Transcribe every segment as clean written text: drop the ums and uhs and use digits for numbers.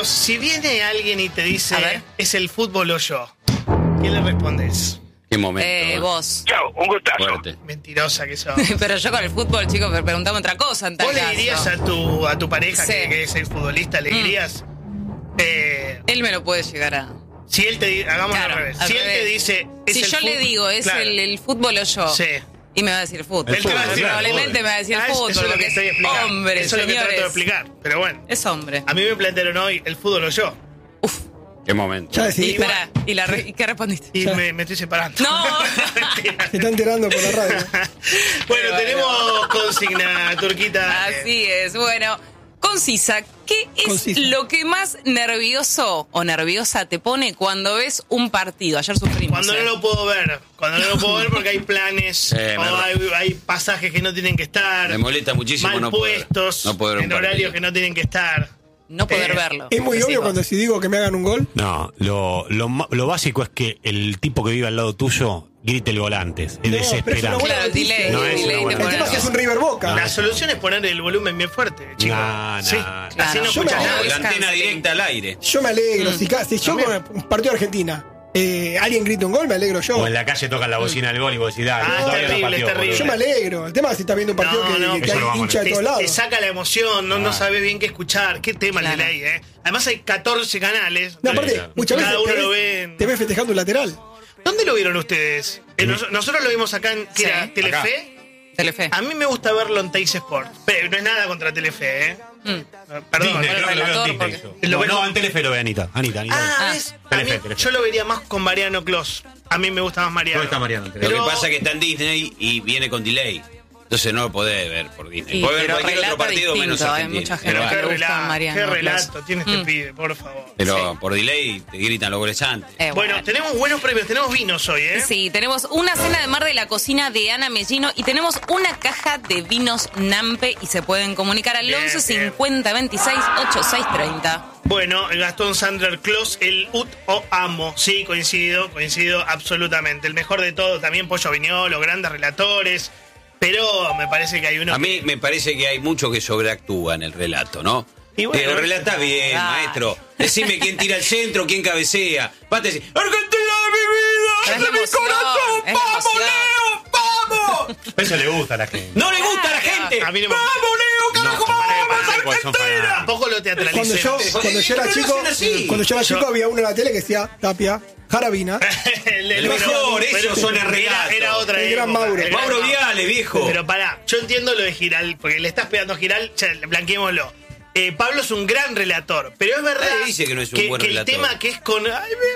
Carlos, si viene alguien y te dice, ¿es el fútbol o yo? ¿Qué le respondes? ¿Qué momento? Vos. Chao, un gustazo. Fuerte. Mentirosa que sos. Pero yo con el fútbol, chicos, preguntame otra cosa. En tal ¿Vos le caso. dirías a tu pareja Sí. que es el futbolista, le dirías? Él me lo puede llegar a... Si él te hagámoslo Claro, al revés. al Si él revés. te dice, es Si el yo le fútbol, digo, ¿es claro. el fútbol o yo? Sí. Y me va a decir fútbol. Él te va a decir, Probablemente me va a decir Ah, fútbol. eso es lo que estoy explicando. Hombre, eso es lo que trato de señores. explicar. Pero bueno, Es hombre. a mí me plantearon hoy el fútbol o yo. ¿Qué momento? Ya Y, decidí. esperá, ¿y qué respondiste? Y me estoy separando. No. Mentira. Se está enterando por la radio. Bueno, Pero tenemos consigna, Turquita. Así es. Bueno, concisa, ¿qué es Concisa. lo que más nervioso o nerviosa te pone cuando ves un partido? Ayer sufrimos. Cuando no lo puedo ver. Cuando no lo puedo ver porque hay planes o hay pasajes que no tienen que estar. Me molesta muchísimo mal no poder- puestos no poder ver en un horarios partido. que no tienen que estar. No poder verlo. Es muy Decís obvio vos. cuando si digo que me hagan un gol. No, lo básico es que el tipo que vive al lado tuyo grite el gol antes. Es No, pero es una desesperante. buena Claro, noticia. delay, No es delay una de buena El poner- tema es que es un River Boca. La solución es poner el volumen bien fuerte, chicos. No, Sí. no. Así Claro. no Yo escuchas me- nada. La Descanse. antena directa al aire. Yo me alegro. Si yo También. con un partido de Argentina, alguien grita un gol, me alegro yo. O en la calle tocan la bocina del gol y vos decís, dale, Ah, todavía es no terrible, pateó, es terrible. boludo. Yo me alegro. El tema es si está viendo un partido No, no, que eso hay lo vamos a hincha de Te, todos lados. te saca la emoción, no sabes bien qué escuchar. Qué tema el Claro. delay, ¿eh? Además hay 14 canales. No, aparte, claro. muchas veces Cada uno te lo ves, ve en- te ves festejando un lateral. ¿Dónde lo vieron ustedes? Nosotros lo vimos acá en Sí. era Telefe. Telefe. A mí me gusta verlo en Teis Sport. Pero no es nada contra Telefe, ¿eh? Perdón. Disney, creo que lo veo en relator, Disney. porque- yo. Lo No, veo- no, en Telefe lo ve Anita. Anita. Ah, ¿ves? A mí, Telefe. yo lo vería más con Mariano Clos. A mí me gusta más Mariano. ¿Dónde está Mariano? Lo Pero- que pasa es que está en Disney y viene con delay. Entonces no lo podés ver por Disney. Sí, Podés ver pero cualquier otro relata partido menos distinto, hay Argentina. mucha gente Pero, que Qué le gusta relato, Mariano qué Clos. relato tiene este pibe, por favor. pero por delay te gritan los goles antes. Bueno, tenemos buenos premios, tenemos vinos hoy, ¿eh? Sí, tenemos una cena de mar de la cocina de Ana Mellino y tenemos una caja de vinos Nampe y se pueden comunicar al Bien, 11 bien. 50 26 8630. Bueno, el Gastón Sandler Clos, el Ut o Amo. Sí, coincido absolutamente. El mejor de todo, también Pollo Viñolo, grandes relatores. Pero me parece que hay uno. A mí me parece que hay mucho que sobreactúa en el relato, ¿no? Y bueno. Pero relata bien, Ah. maestro. Decime quién tira el centro, quién cabecea. Vas a decir, ¡Argentina de mi vida! Es la ¡De mi emoción, corazón! es la ¡Vamos, emoción. Leo! ¡Vamos! Eso le gusta a la gente. ¡No le gusta a la gente! A mí no me- ¡Vamos, Leo! ¡Carajo, No, vamos, igual son Argentina! Tampoco lo teatralicé. Cuando yo era pero chico, lo hacen así. había uno en la tele que decía Tapia, Jarabina. El mejor, eso son el relato. Era otra El gran época. Mauro. El gran Mauro Viale, viejo. Pero pará, yo entiendo lo de Giral, porque le estás pegando a Giral, ya, blanqueémoslo. Pablo es un gran relator, pero es verdad Nadie dice que no es un buen el relator. tema que es con...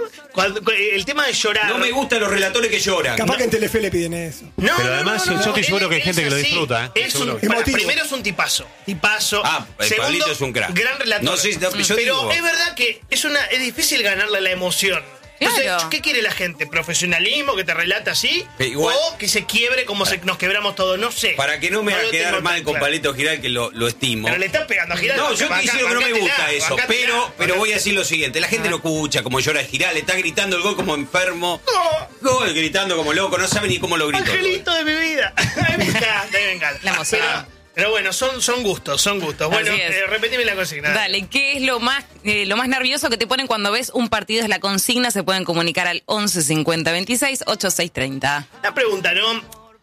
el tema de llorar... No me gustan los relatores que lloran. Capaz que en Telefe le piden eso. No, Pero además, yo estoy seguro que hay él gente es que lo así. disfruta, ¿eh? Es Seguro un, que- Emotivo. primero es un tipazo. Ah, el Segundo, Pablito es un crack. Gran relator. No sé, yo pero digo- es verdad que es difícil ganarle la emoción. Entonces, Claro. ¿qué quiere la gente? ¿Profesionalismo que te relata así? Igual- ¿O que se quiebre como nos quebramos todos? No sé. Para que no me lo haga quedar tengo mal tan con claro. Palito Giral, que lo estimo. Pero le estás pegando a Giral. No, yo te diciendo que no me gusta eso, pero voy a decir lo siguiente, la gente no escucha como llora Giral, le está gritando el gol como enfermo, gol gritando como loco, no sabe ni cómo lo gritó. Angelito de mi vida. A mí me encanta, a mí me encanta. La emoción. Pero bueno, son gustos. Bueno, Así es. repetime la consigna. Dale, ¿qué es lo más nervioso que te ponen cuando ves un partido? Es la consigna, se pueden comunicar al 11 50 26 8630. La pregunta, ¿no?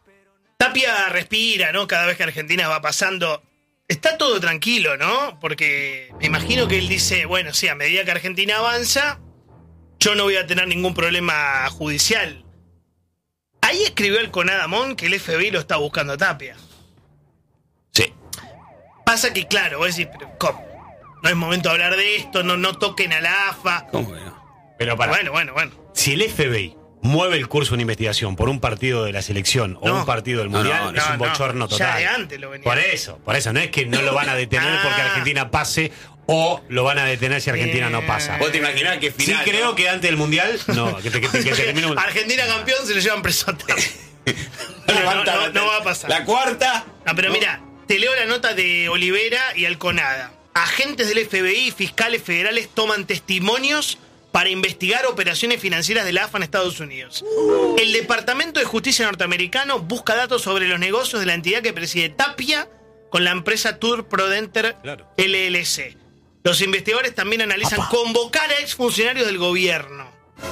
Tapia respira, ¿no? Cada vez que Argentina va pasando. Está todo tranquilo, ¿no? Porque me imagino que él dice, bueno, sí, a medida que Argentina avanza, yo no voy a tener ningún problema judicial. Ahí escribió el Conadamón que el FBI lo está buscando a Tapia. Sí. Pasa que, claro, vos decís, pero ¿cómo? No es momento de hablar de esto, no toquen a la AFA. ¿Cómo que no? Pero para. Bueno. Si el FBI mueve el curso de una investigación por un partido de la selección o No. un partido del No, Mundial, no, es un bochorno Ya total. de antes lo venía. Por eso. No es que no lo van a detener porque Ah. Argentina pase o lo van a detener si Argentina no pasa. Vos te imaginás que Sí final. creo ¿no? que antes del Mundial, no, que termine un... Argentina campeón, se lo llevan preso a Tapia. Levanta no va a pasar. La cuarta. No, pero mira, te leo la nota de Olivera y Alconada. Agentes del FBI y fiscales federales toman testimonios para investigar operaciones financieras de la AFA en Estados Unidos. El Departamento de Justicia norteamericano busca datos sobre los negocios de la entidad que preside Tapia con la empresa Tour Prodenter Claro. LLC. Los investigadores también analizan convocar a exfuncionarios del gobierno.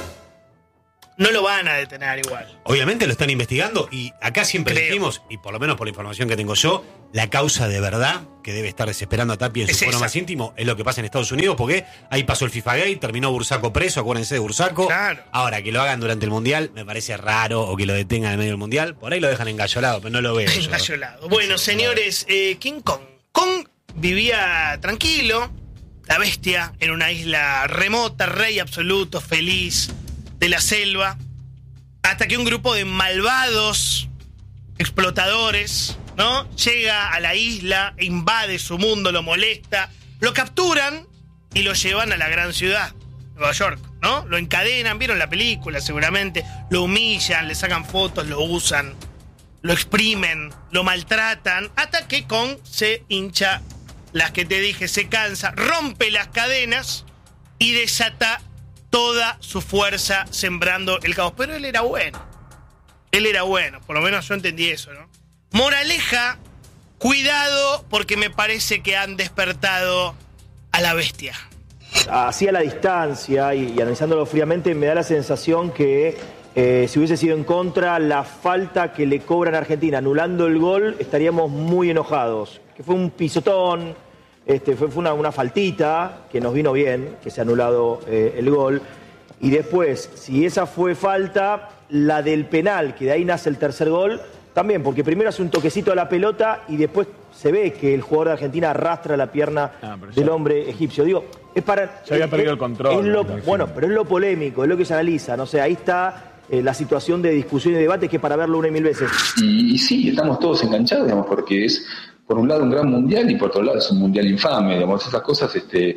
No lo van a detener igual. Obviamente lo están investigando y acá siempre decimos, y por lo menos por la información que tengo yo, la causa de verdad que debe estar desesperando a Tapia en su foro más íntimo es lo que pasa en Estados Unidos, porque ahí pasó el FIFA Gate, terminó Bursaco preso, acuérdense de Bursaco. Claro. Ahora, que lo hagan durante el Mundial me parece raro, o que lo detengan en medio del Mundial, por ahí lo dejan engallolado, pero no lo veo. Engallolado. Bueno, señores, King Kong. Kong vivía tranquilo, la bestia, en una isla remota, rey absoluto, feliz, de la selva, hasta que un grupo de malvados explotadores, ¿no?, llega a la isla, invade su mundo, lo molesta, lo capturan y lo llevan a la gran ciudad, Nueva York, ¿no? Lo encadenan, vieron la película seguramente, lo humillan, le sacan fotos, lo usan, lo exprimen, lo maltratan, hasta que Kong se hincha las que te dije, se cansa, rompe las cadenas y desata toda su fuerza sembrando el caos. Pero él era bueno. Él era bueno, por lo menos yo entendí eso, ¿no? Moraleja, cuidado, porque me parece que han despertado a la bestia. Así a la distancia y analizándolo fríamente, me da la sensación que si hubiese sido en contra la falta que le cobran a Argentina, anulando el gol, estaríamos muy enojados. Que fue un pisotón, fue una faltita que nos vino bien, que se ha anulado el gol. Y después, si esa fue falta, la del penal, que de ahí nace el tercer gol, también, porque primero hace un toquecito a la pelota y después se ve que el jugador de Argentina arrastra la pierna del hombre egipcio. Digo, es para... Se había perdido el control. Bueno, pero es lo polémico, es lo que se analiza, no sé, ahí está la situación de discusión y debate que es para verlo una y mil veces. Y sí, estamos todos enganchados, digamos, porque es, por un lado, un gran mundial y por otro lado es un mundial infame, digamos, esas cosas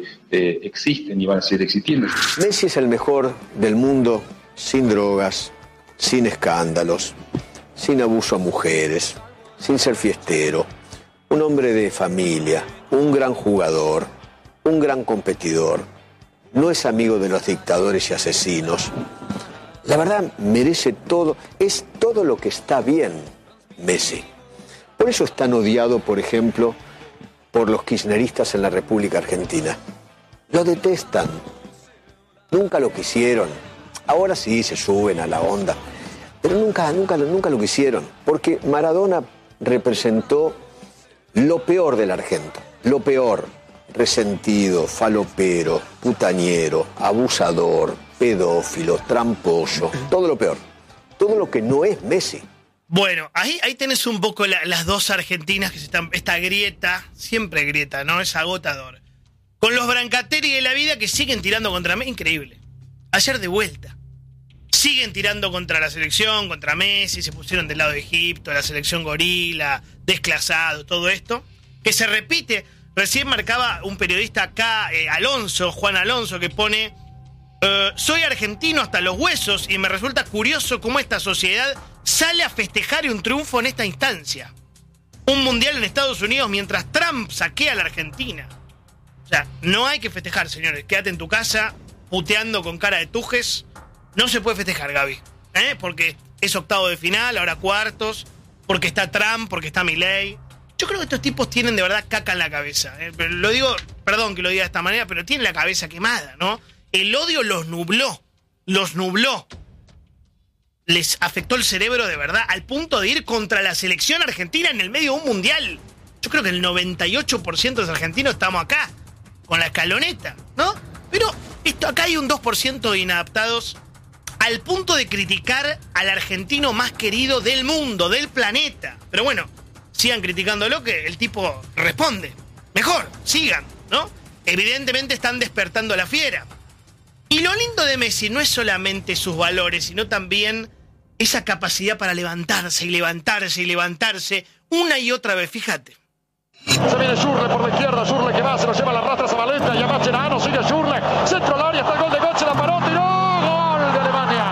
existen y van a seguir existiendo. Messi es el mejor del mundo sin drogas, sin escándalos, sin abuso a mujeres, sin ser fiestero, un hombre de familia, un gran jugador, un gran competidor, no es amigo de los dictadores y asesinos. La verdad, merece todo, es todo lo que está bien, Messi. Por eso es tan odiado, por ejemplo, por los kirchneristas en la República Argentina. Lo detestan, nunca lo quisieron, ahora sí se suben a la onda, pero nunca lo quisieron, porque Maradona representó lo peor del argento, lo peor, resentido, falopero, putañero, abusador, pedófilo, tramposo, todo lo peor, todo lo que no es Messi. Bueno, ahí tenés un poco las dos Argentinas que se están, esta grieta, siempre grieta, ¿no? Es agotador. Con los Brancateri de la vida que siguen tirando contra Messi, increíble. Ayer de vuelta. Siguen tirando contra la selección, contra Messi, se pusieron del lado de Egipto, la selección gorila, desclasado, todo esto. Que se repite, recién marcaba un periodista acá, Juan Alonso, que pone... soy argentino hasta los huesos y me resulta curioso cómo esta sociedad sale a festejar un triunfo en esta instancia. Un mundial en Estados Unidos mientras Trump saquea a la Argentina. O sea, no hay que festejar, señores. Quédate en tu casa puteando con cara de tujes. No se puede festejar, Gaby. Porque es octavo de final, ahora cuartos. Porque está Trump, porque está Milei. Yo creo que estos tipos tienen de verdad caca en la cabeza. Pero lo digo, perdón que lo diga de esta manera, pero tienen la cabeza quemada, ¿no? El odio los nubló. Les afectó el cerebro de verdad, al punto de ir contra la selección argentina en el medio de un mundial. Yo creo que el 98% de los argentinos estamos acá, con la escaloneta, ¿no? Pero acá hay un 2% de inadaptados al punto de criticar al argentino más querido del mundo, del planeta. Pero bueno, sigan criticándolo, que el tipo responde. Mejor, sigan, ¿no? Evidentemente están despertando a la fiera. Y lo lindo de Messi no es solamente sus valores, sino también esa capacidad para levantarse y levantarse y levantarse una y otra vez, fíjate. Se viene Schürrle por la izquierda, Schürrle que va, se lo lleva a las rastras a Valenta y a Mascherano, sigue Schürrle, centro al área, está el gol de Götze, la paró, tiró, gol de Alemania,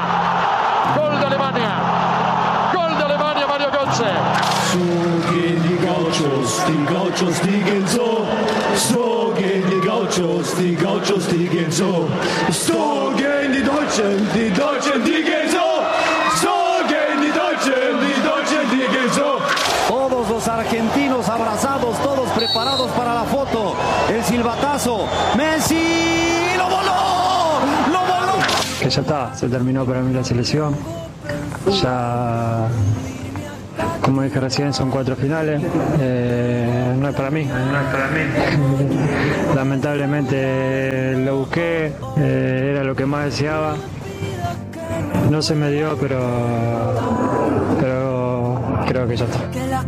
Mario Götze. So gehen die Gauchos gehen so, so gehen die Gauchos gehen so, so gehen die Deutschen die gehen so, so gehen die Deutschen die gehen so. Todos los argentinos abrazados, todos preparados para la foto. El silbatazo. Messi lo voló. Que ya está, se terminó para mí la selección. Ya, como dije recién, son 4 finales. No es para mí. Lamentablemente lo busqué, era lo que más deseaba. No se me dio, pero creo que ya está.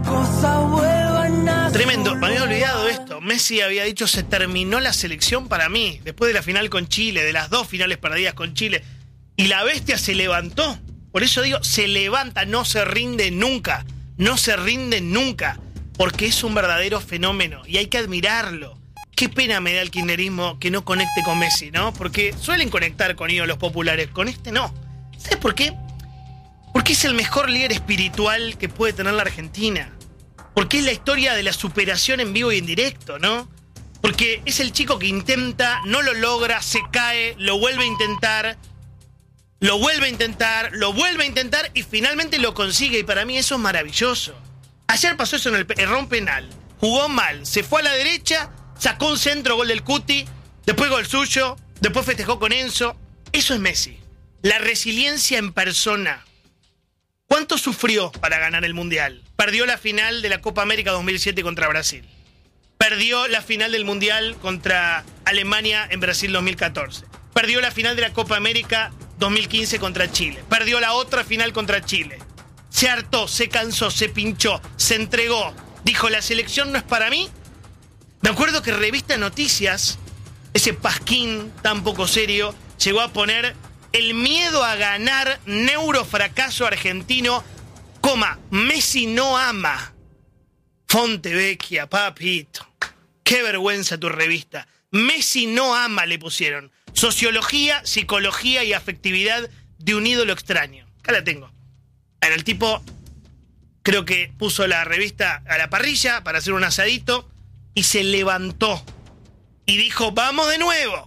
Tremendo, me había olvidado esto. Messi había dicho: se terminó la selección para mí, después de la final con Chile, de las 2 finales perdidas con Chile. Y la bestia se levantó. Por eso digo, se levanta, no se rinde nunca. No se rinde nunca. Porque es un verdadero fenómeno y hay que admirarlo. Qué pena me da el kirchnerismo que no conecte con Messi, ¿no? Porque suelen conectar con ídolos populares, con este no. ¿Sabes por qué? Porque es el mejor líder espiritual que puede tener la Argentina. Porque es la historia de la superación en vivo y en directo, ¿no? Porque es el chico que intenta, no lo logra, se cae, lo vuelve a intentar, lo vuelve a intentar, lo vuelve a intentar y finalmente lo consigue. Y para mí eso es maravilloso. Ayer pasó eso en el erró un penal. Jugó mal, se fue a la derecha, sacó un centro, gol del Cuti, después gol suyo, después festejó con Enzo. Eso es Messi. La resiliencia en persona. ¿Cuánto sufrió para ganar el Mundial? Perdió la final de la Copa América 2007 contra Brasil. Perdió la final del Mundial contra Alemania en Brasil 2014. Perdió la final de la Copa América 2015 contra Chile. Perdió la otra final contra Chile. Se hartó, se cansó, se pinchó, se entregó. Dijo, la selección no es para mí. Me acuerdo que Revista Noticias, ese pasquín tan poco serio, llegó a poner: el miedo a ganar, neurofracaso argentino, Messi no ama. Fontevecchia, papito. Qué vergüenza tu revista. Messi no ama, le pusieron. Sociología, psicología y afectividad de un ídolo extraño. Acá la tengo. El tipo, creo que puso la revista a la parrilla para hacer un asadito y se levantó y dijo, vamos de nuevo.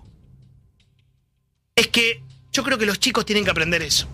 Es que yo creo que los chicos tienen que aprender eso.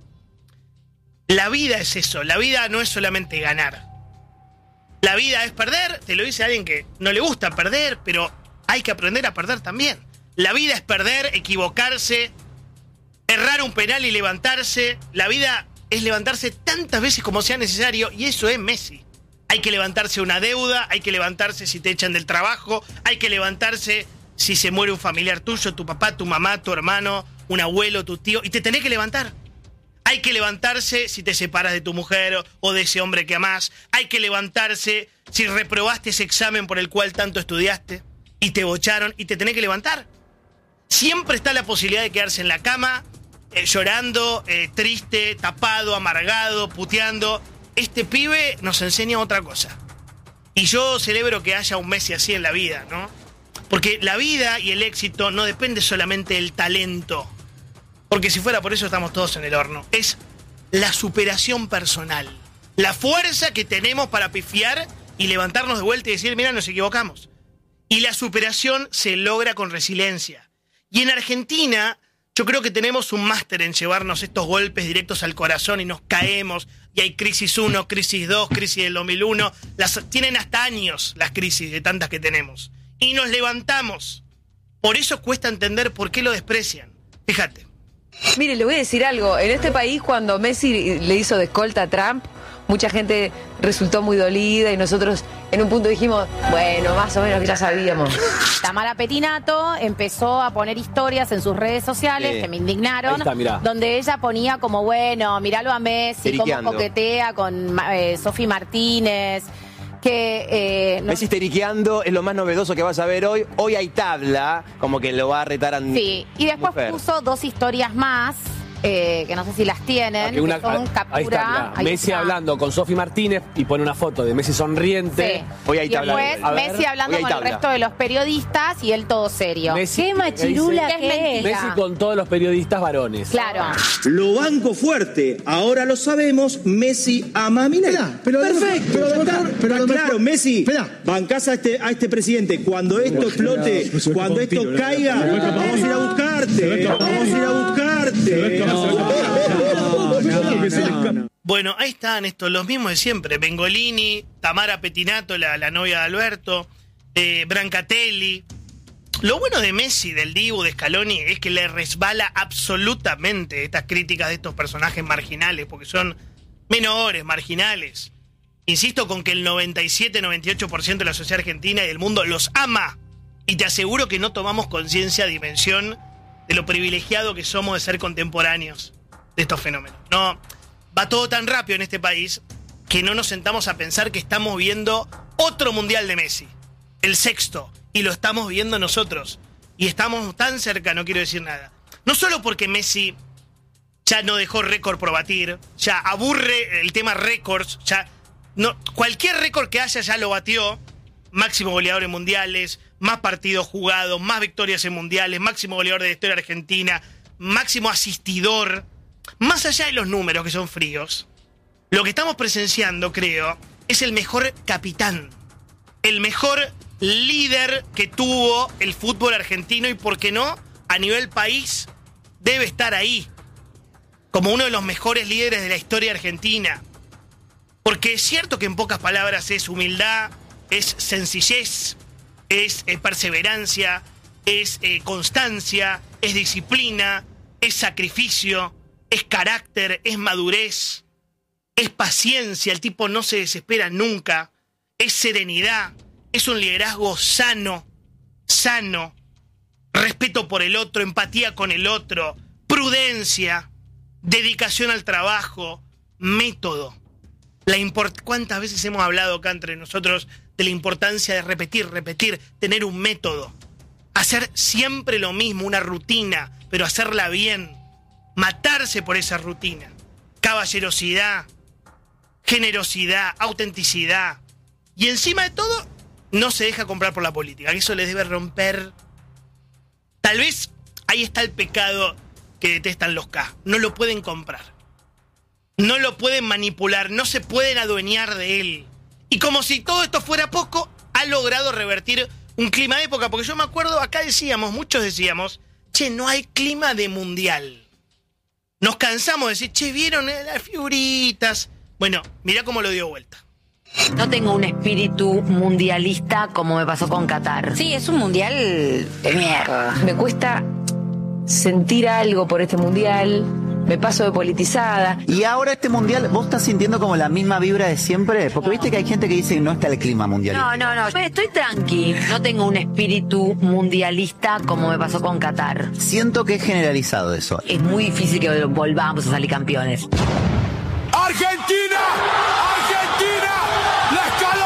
La vida es eso, la vida no es solamente ganar. La vida es perder, te lo dice alguien que no le gusta perder, pero hay que aprender a perder también. La vida es perder, equivocarse, errar un penal y levantarse. La vida es levantarse tantas veces como sea necesario, y eso es Messi. Hay que levantarse una deuda, hay que levantarse si te echan del trabajo, hay que levantarse si se muere un familiar tuyo, tu papá, tu mamá, tu hermano, un abuelo, tu tío, y te tenés que levantar. Hay que levantarse si te separas de tu mujer o de ese hombre que amás. Hay que levantarse si reprobaste ese examen por el cual tanto estudiaste y te bocharon, y te tenés que levantar. Siempre está la posibilidad de quedarse en la cama, llorando, triste, tapado, amargado, puteando. Este pibe nos enseña otra cosa. Y yo celebro que haya un Messi así en la vida, ¿no? Porque la vida y el éxito no depende solamente del talento. Porque si fuera por eso estamos todos en el horno. Es la superación personal. La fuerza que tenemos para pifiar y levantarnos de vuelta y decir, mira, nos equivocamos. Y la superación se logra con resiliencia. Y en Argentina, yo creo que tenemos un máster en llevarnos estos golpes directos al corazón y nos caemos. Y hay crisis 1, crisis 2, crisis del 2001. Tienen hasta años las crisis de tantas que tenemos. Y nos levantamos. Por eso cuesta entender por qué lo desprecian. Fíjate. Mire, le voy a decir algo. En este país, cuando Messi le hizo de escolta a Trump, mucha gente resultó muy dolida y nosotros en un punto dijimos, bueno, más o menos que ya sabíamos. Tamara Pettinato empezó a poner historias en sus redes sociales que me indignaron, está, donde ella ponía como, bueno, míralo a Messi, cómo coquetea con Sofi Martínez. Messi histeriqueando es lo más novedoso que vas a ver hoy. Hoy hay tabla, como que lo va a retar a... Sí, y después puso 2 historias más, que no sé si las tienen, que son captura. Ahí está, Messi hablando con Sofi Martínez y pone una foto de Messi sonriente. Sí. Hoy hay y tabla. Después Messi hablando con el resto de los periodistas y él todo serio. Messi, qué machirula que es. Messi con todos los periodistas varones. Claro. Lo banco fuerte. Ahora lo sabemos. Messi ama a Milei. Perfecto. Pero claro, Messi, bancás a este presidente. Cuando esto explote, cuando esto caiga, vamos a ir a buscarte. Vamos a ir a buscarte. Bueno, ahí están estos, los mismos de siempre. Bengolini, Tamara Pettinato, la novia de Alberto, Brancatelli, Lo bueno de Messi, del Dibu, de Scaloni, es que le resbala absolutamente estas críticas de estos personajes marginales, porque son menores, marginales. Insisto con que el 97-98% de la sociedad argentina y del mundo los ama. Y te aseguro que no tomamos conciencia, dimensión de lo privilegiado que somos de ser contemporáneos de estos fenómenos. No, va todo tan rápido en este país que no nos sentamos a pensar que estamos viendo otro mundial de Messi, el 6º, y lo estamos viendo nosotros. Y estamos tan cerca, no quiero decir nada. No solo porque Messi ya no dejó récord por batir, ya aburre el tema récords, ya no, cualquier récord que haya ya lo batió. Máximo goleador en mundiales, más partidos jugados, más victorias en mundiales, máximo goleador de la historia argentina, máximo asistidor. Más allá de los números que son fríos, lo que estamos presenciando, creo, es el mejor capitán, el mejor líder que tuvo el fútbol argentino y, ¿por qué no?, a nivel país debe estar ahí, como uno de los mejores líderes de la historia argentina. Porque es cierto que en pocas palabras es humildad, es sencillez, es perseverancia, es constancia, es disciplina, es sacrificio, es carácter, es madurez, es paciencia, el tipo no se desespera nunca, es serenidad, es un liderazgo sano, respeto por el otro, empatía con el otro, prudencia, dedicación al trabajo, método. ¿Cuántas veces hemos hablado acá entre nosotros de la importancia de repetir, tener un método? Hacer siempre lo mismo, una rutina, pero hacerla bien. Matarse por esa rutina. Caballerosidad, generosidad, autenticidad. Y encima de todo, no se deja comprar por la política, que eso les debe romper. Tal vez ahí está el pecado que detestan los K. No lo pueden comprar. No lo pueden manipular, no se pueden adueñar de él. Y como si todo esto fuera poco, ha logrado revertir un clima de época. Porque yo me acuerdo, acá muchos decíamos, che, no hay clima de mundial. Nos cansamos de decir, che, ¿vieron las figuritas? Bueno, mirá cómo lo dio vuelta. No tengo un espíritu mundialista como me pasó con Qatar. Sí, es un mundial de mierda. Me cuesta sentir algo por este mundial. Me paso de politizada. Y ahora este mundial, ¿vos estás sintiendo como la misma vibra de siempre? Porque viste que hay gente que dice que no está el clima mundial. No. Estoy tranqui. No tengo un espíritu mundialista como me pasó con Qatar. Siento que es generalizado eso. Es muy difícil que volvamos a salir campeones. ¡Argentina!